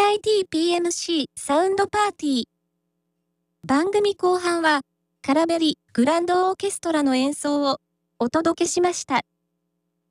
TITPMC サウンドパーティー。番組後半は、カラベリグランドオーケストラの演奏をお届けしました。